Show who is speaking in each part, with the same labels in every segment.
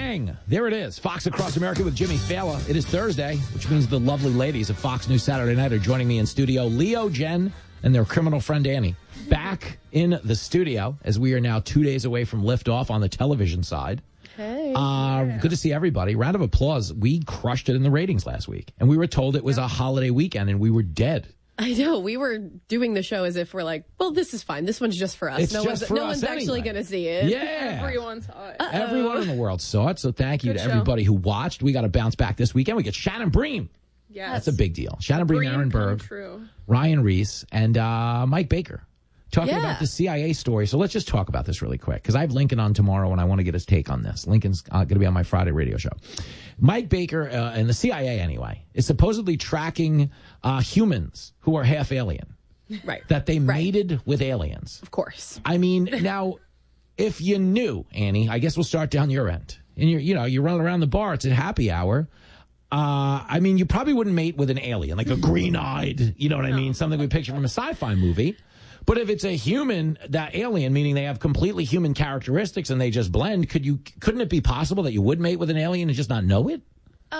Speaker 1: bang. There it is. Fox Across America with Jimmy Fallon. It is Thursday, which means the lovely ladies of Fox News Saturday Night are joining me in studio. Leo, Jen, and their criminal friend Annie back in the studio as we are now 2 days away from liftoff on the television side.
Speaker 2: Hey.
Speaker 1: Good to see everybody. Round of applause. We crushed it in the ratings last week, and we were told it was a holiday weekend, and we were dead.
Speaker 2: I know. We were doing the show as if we're like, well, this is fine. This one's just for us.
Speaker 1: It's
Speaker 2: no
Speaker 1: just for
Speaker 2: no
Speaker 1: us
Speaker 2: one's
Speaker 1: anyway.
Speaker 2: actually going to see it.
Speaker 1: Yeah.
Speaker 3: Everyone saw it.
Speaker 1: Everyone in the world saw it, so thank you
Speaker 3: Good
Speaker 1: to
Speaker 3: show.
Speaker 1: everybody who watched. We got to bounce back this weekend. We get Shannon Bream.
Speaker 3: Yes.
Speaker 1: That's a big deal. Shannon Bream,
Speaker 3: Dream
Speaker 1: Aaron
Speaker 3: come
Speaker 1: Berg,
Speaker 3: true.
Speaker 1: Ryan Reese, and Mike Baker. Talking
Speaker 2: Yeah.
Speaker 1: about the CIA story. So let's just talk about this really quick, because I have Lincoln on tomorrow, and I want to get his take on this. Lincoln's going to be on my Friday radio show. Mike Baker, and the CIA anyway, is supposedly tracking humans who are half alien.
Speaker 2: Right.
Speaker 1: That they mated with aliens.
Speaker 2: Of course.
Speaker 1: I mean, now, if you knew, Annie, I guess we'll start down your end. And you're running around the bar. It's a happy hour. I mean, you probably wouldn't mate with an alien, like a green-eyed, you know what I mean? Something we picture from a sci-fi movie. But if it's a human, that alien, meaning they have completely human characteristics and they just blend, couldn't it be possible that you would mate with an alien and just not know it?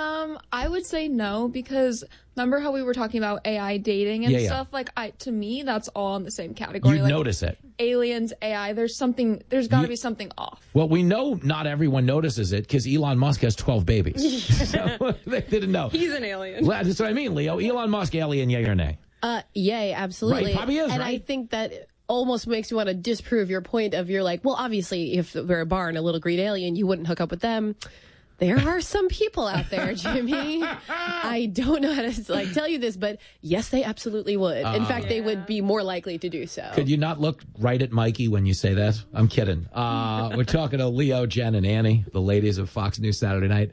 Speaker 4: I would say no, because remember how we were talking about AI dating and stuff? Like, to me, that's all in the same category.
Speaker 1: You'd
Speaker 4: like,
Speaker 1: notice it.
Speaker 4: Aliens, AI, there's got to be something off.
Speaker 1: Well, we know not everyone notices it because Elon Musk has 12 babies. So they didn't know.
Speaker 3: He's an alien.
Speaker 1: Well, that's what I mean, Leo. Elon Musk, alien, yay or nay?
Speaker 2: Yay, absolutely.
Speaker 1: Right, probably is,
Speaker 2: and
Speaker 1: right?
Speaker 2: I think that almost makes me want to disprove your point of you're like, well, obviously, if we're a bar and a little green alien, you wouldn't hook up with them. There are some people out there, Jimmy. I don't know how to tell you this, but yes, they absolutely would. In fact, they would be more likely to do so.
Speaker 1: Could you not look right at Mikey when you say that? I'm kidding. We're talking to Leo, Jen, and Annie, the ladies of Fox News Saturday Night.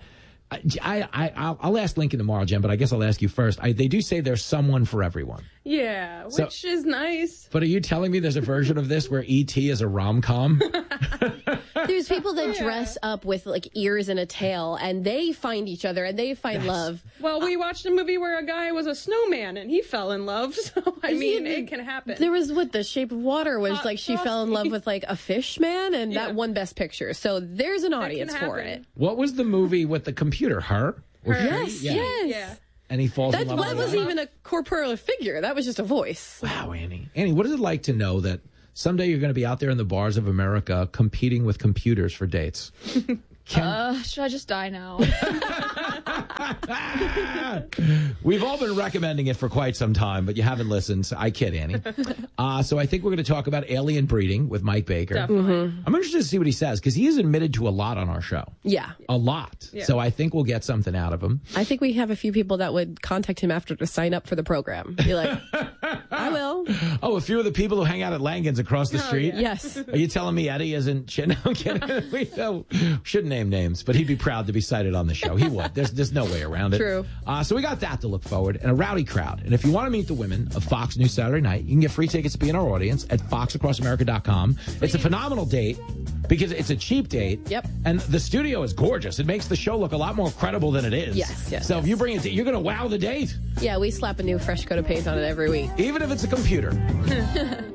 Speaker 1: I'll ask Lincoln tomorrow, Jen, but I guess I'll ask you first. They do say there's someone for everyone.
Speaker 3: Yeah, which is nice.
Speaker 1: But are you telling me there's a version of this where E.T. is a rom-com?
Speaker 2: There's people that dress up with like ears and a tail, and they find each other and they find love.
Speaker 3: Well, we watched a movie where a guy was a snowman and he fell in love. So I mean, it can happen.
Speaker 2: There was The Shape of Water was
Speaker 3: Hot
Speaker 2: like she fell in love with like a fish man, and that won Best Picture. So there's an audience for it.
Speaker 1: What was the movie with the computer? Her? Or
Speaker 2: Yes,
Speaker 1: she? Yeah.
Speaker 2: yes.
Speaker 3: Yeah.
Speaker 1: And he falls in love with
Speaker 2: That
Speaker 1: her.
Speaker 2: wasn't even a corporeal figure. That was just a voice.
Speaker 1: Wow, Annie. Annie, what is it like to know that someday you're going to be out there in the bars of America competing with computers for dates?
Speaker 4: Should I just die now?
Speaker 1: We've all been recommending it for quite some time, but you haven't listened. So I kid, Annie. So I think we're going to talk about alien breeding with Mike Baker.
Speaker 3: Definitely.
Speaker 1: I'm interested to see what he says, because he is admitted to a lot on our show.
Speaker 2: Yeah.
Speaker 1: A lot.
Speaker 3: Yeah.
Speaker 1: So I think we'll get something out of him.
Speaker 2: I think we have a few people that would contact him after to sign up for the program. Be like, I will.
Speaker 1: Oh, a few of the people who hang out at Langan's across the street?
Speaker 2: Yes.
Speaker 1: Are you telling me Eddie isn't? No, I'm kidding. We shouldn't name names, but he'd be proud to be cited on the show. He would. There's no way around it.
Speaker 2: True.
Speaker 1: So we got that to look forward, and a rowdy crowd. And if you want to meet the women of Fox News Saturday Night, you can get free tickets to be in our audience at foxacrossamerica.com. It's a phenomenal date because it's a cheap date.
Speaker 2: Yep.
Speaker 1: And the studio is gorgeous. It makes the show look a lot more credible than it is.
Speaker 2: Yes.
Speaker 1: So if you bring it, you're going to wow the date,
Speaker 2: Yeah, we slap a new fresh coat of paint on it every week.
Speaker 1: even if it's a computer.